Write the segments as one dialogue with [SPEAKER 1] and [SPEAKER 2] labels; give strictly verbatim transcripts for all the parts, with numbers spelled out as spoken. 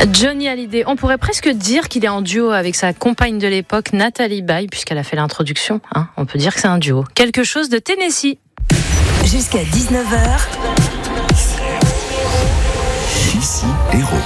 [SPEAKER 1] Johnny Hallyday, on pourrait presque dire qu'il est en duo avec sa compagne de l'époque, Nathalie Baye, puisqu'elle a fait l'introduction. Hein, on peut dire que c'est un duo. Quelque chose de Tennessee.
[SPEAKER 2] Jusqu'à dix-neuf heures.
[SPEAKER 3] Ici, Héros.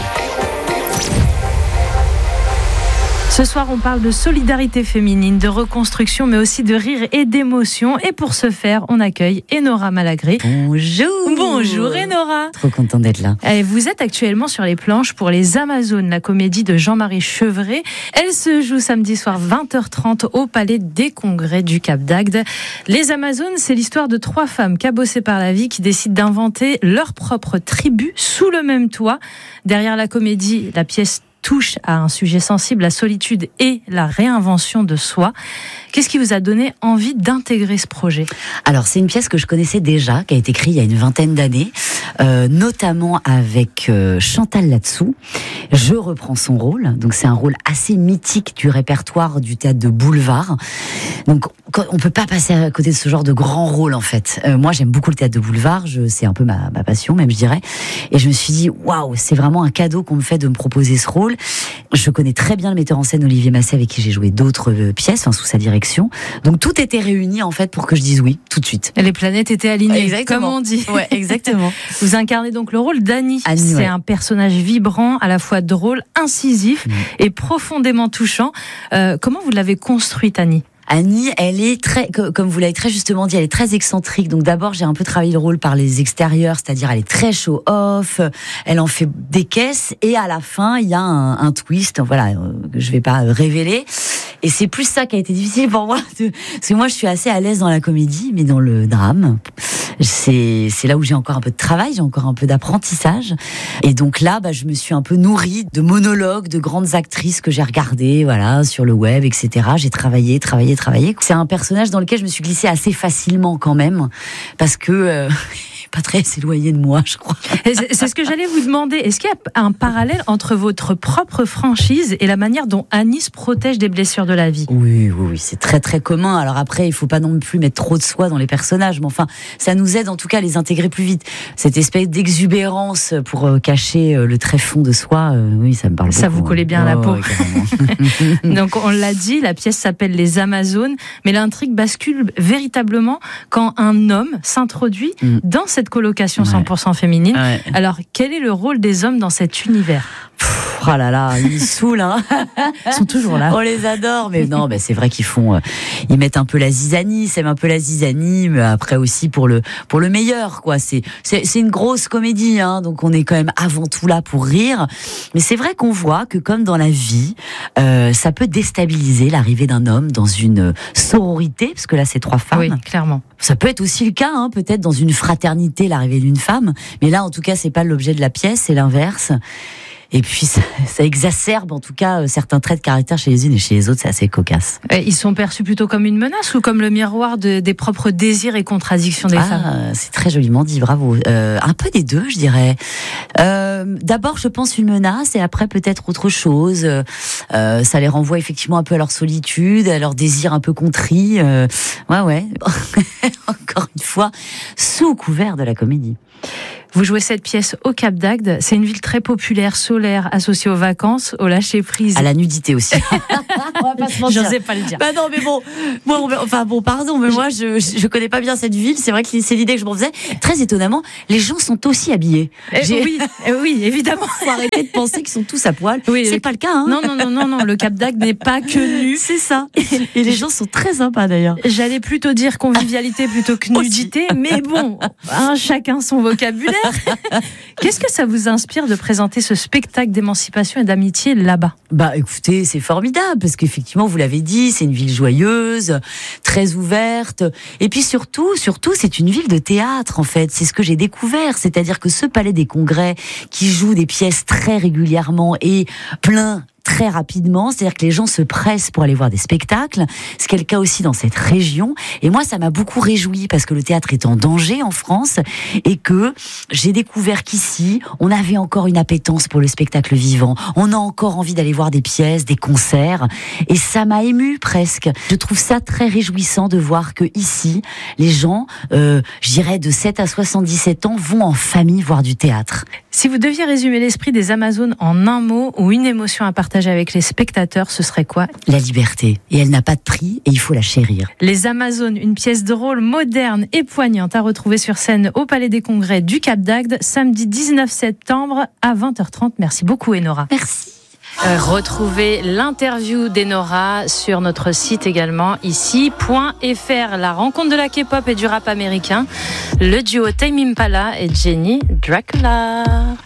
[SPEAKER 1] Ce soir, on parle de solidarité féminine, de reconstruction, mais aussi de rire et d'émotion. Et pour ce faire, on accueille Enora Malagré.
[SPEAKER 2] Bonjour.
[SPEAKER 1] Bonjour Enora.
[SPEAKER 2] Trop contente d'être là.
[SPEAKER 1] Et vous êtes actuellement sur les planches pour Les Amazones, la comédie de Jean-Marie Chevret. Elle se joue samedi soir vingt heures trente au Palais des Congrès du Cap d'Agde. Les Amazones, c'est l'histoire de trois femmes cabossées par la vie qui décident d'inventer leur propre tribu sous le même toit. Derrière la comédie, la pièce touche à un sujet sensible, la solitude et la réinvention de soi. Qu'est-ce qui vous a donné envie d'intégrer ce projet ?
[SPEAKER 2] Alors, c'est une pièce que je connaissais déjà, qui a été écrite il y a une vingtaine d'années, euh, notamment avec euh, Chantal Latsou. Je reprends son rôle, donc c'est un rôle assez mythique du répertoire du théâtre de boulevard. Donc, on peut pas passer à côté de ce genre de grand rôle, en fait. Euh, moi, j'aime beaucoup le théâtre de boulevard, je, c'est un peu ma, ma passion, même, je dirais. Et je me suis dit, waouh, c'est vraiment un cadeau qu'on me fait de me proposer ce rôle. Je connais très bien le metteur en scène Olivier Massé, avec qui j'ai joué d'autres pièces, enfin, sous sa direction. Donc tout était réuni en fait pour que je dise oui tout de suite.
[SPEAKER 1] Et les planètes étaient alignées,
[SPEAKER 2] exactement.
[SPEAKER 1] Comme on dit.
[SPEAKER 2] Ouais, exactement.
[SPEAKER 1] Vous incarnez donc le rôle d'Annie.
[SPEAKER 2] Annie,
[SPEAKER 1] C'est
[SPEAKER 2] ouais.
[SPEAKER 1] un personnage vibrant, à la fois drôle, incisif mmh. et profondément touchant. Euh, comment vous l'avez construite, Annie ?
[SPEAKER 2] Annie, elle est très, comme vous l'avez très justement dit, elle est très excentrique. Donc d'abord, j'ai un peu travaillé le rôle par les extérieurs, c'est-à-dire elle est très show-off, elle en fait des caisses, et à la fin, il y a un, un twist, voilà, que je vais pas révéler. Et c'est plus ça qui a été difficile pour moi, de, parce que moi, je suis assez à l'aise dans la comédie, mais dans le drame, c'est, c'est là où j'ai encore un peu de travail, j'ai encore un peu d'apprentissage. Et donc là, bah, je me suis un peu nourrie de monologues de grandes actrices que j'ai regardées, voilà, sur le web, et cetera. J'ai travaillé, travaillé, travaillé. C'est un personnage dans lequel je me suis glissée assez facilement quand même, parce que euh, pas très éloigné de moi, je crois.
[SPEAKER 1] C'est, c'est ce que j'allais vous demander. Est-ce qu'il y a un parallèle entre votre propre franchise et la manière dont Annie se protège des blessures de la vie ?
[SPEAKER 2] Oui, oui, oui, c'est très très commun. Alors après, il faut pas non plus mettre trop de soi dans les personnages, mais enfin, ça nous aide en tout cas à les intégrer plus vite. Cette espèce d'exubérance pour cacher le tréfonds de soi, euh, oui, ça me parle beaucoup.
[SPEAKER 1] Ça vous collait bien
[SPEAKER 2] hein.
[SPEAKER 1] à la
[SPEAKER 2] oh,
[SPEAKER 1] peau.
[SPEAKER 2] Ouais,
[SPEAKER 1] Donc on l'a dit, la pièce s'appelle Les Amazones, mais l'intrigue bascule véritablement quand un homme s'introduit mm. dans cette colocation ouais. cent pour cent féminine. Ouais. Alors, quel est le rôle des hommes dans cet univers ?
[SPEAKER 2] Pff, oh là là, ils saoulent, hein.
[SPEAKER 1] Ils sont toujours là.
[SPEAKER 2] On les adore, mais non, bah c'est vrai qu'ils font, euh, ils mettent un peu la zizanie, ils aiment un peu la zizanie, mais après aussi pour le, pour le meilleur, quoi. C'est, c'est, c'est une grosse comédie, hein, donc on est quand même avant tout là pour rire. Mais c'est vrai qu'on voit que comme dans la vie, euh, ça peut déstabiliser l'arrivée d'un homme dans une sororité, parce que là c'est trois femmes.
[SPEAKER 1] Oui, clairement.
[SPEAKER 2] Ça peut être aussi le cas, hein, peut-être dans une fraternité, l'arrivée d'une femme. Mais là, en tout cas, c'est pas l'objet de la pièce, c'est l'inverse. Et puis, ça, ça exacerbe, en tout cas, certains traits de caractère chez les unes et chez les autres, c'est assez cocasse.
[SPEAKER 1] Ils sont perçus plutôt comme une menace ou comme le miroir de, des propres désirs et contradictions des
[SPEAKER 2] ah,
[SPEAKER 1] femmes ?
[SPEAKER 2] C'est très joliment dit, bravo. Euh, un peu des deux, je dirais. Euh, d'abord, je pense une menace et après, peut-être autre chose. Euh, ça les renvoie effectivement un peu à leur solitude, à leur désir un peu contrit. Euh, ouais, ouais. Encore une fois, sous couvert de la comédie.
[SPEAKER 1] Vous jouez cette pièce au Cap d'Agde. C'est une ville très populaire, solaire, associée aux vacances, au lâcher-prise.
[SPEAKER 2] À la nudité aussi.
[SPEAKER 1] On va pas se mentir. J'osais pas le dire.
[SPEAKER 2] Bah non, mais bon, moi, enfin bon, pardon, mais moi, je je connais pas bien cette ville. C'est vrai que c'est l'idée que je m'en faisais. Très étonnamment, les gens sont aussi habillés.
[SPEAKER 1] Eh, oui, eh, oui, évidemment.
[SPEAKER 2] Faut arrêter de penser qu'ils sont tous à poil. Oui, c'est le... pas le cas. Hein.
[SPEAKER 1] Non, non, non, non, non. Le Cap d'Agde n'est pas que nu.
[SPEAKER 2] C'est ça. Et les gens sont très sympas d'ailleurs.
[SPEAKER 1] J'allais plutôt dire convivialité plutôt que nudité, mais bon, hein, chacun son vocabulaire. Qu'est-ce que ça vous inspire de présenter ce spectacle d'émancipation et d'amitié là-bas ?
[SPEAKER 2] Bah écoutez, c'est formidable parce qu'effectivement, vous l'avez dit, c'est une ville joyeuse, très ouverte. Et puis surtout, surtout, c'est une ville de théâtre en fait. C'est ce que j'ai découvert, c'est-à-dire que ce palais des congrès qui joue des pièces très régulièrement et plein très rapidement, c'est-à-dire que les gens se pressent pour aller voir des spectacles, ce qui est le cas aussi dans cette région. Et moi, ça m'a beaucoup réjoui parce que le théâtre est en danger en France et que j'ai découvert qu'ici, on avait encore une appétence pour le spectacle vivant. On a encore envie d'aller voir des pièces, des concerts. Et ça m'a ému presque. Je trouve ça très réjouissant de voir que ici, les gens, euh, je dirais de sept à soixante-dix-sept ans, vont en famille voir du théâtre.
[SPEAKER 1] Si vous deviez résumer l'esprit des Amazones en un mot ou une émotion à partager avec les spectateurs, ce serait quoi ?
[SPEAKER 2] La liberté. Et elle n'a pas de prix et il faut la chérir.
[SPEAKER 1] Les Amazones, une pièce de rôle moderne et poignante à retrouver sur scène au Palais des Congrès du Cap d'Agde, samedi dix-neuf septembre à vingt heures trente. Merci beaucoup, Enora.
[SPEAKER 2] Merci.
[SPEAKER 1] Euh, retrouvez l'interview d'Enora sur notre site également, ici, .fr. La rencontre de la K-pop et du rap américain. Le duo Tame Impala et Jenny Dracula.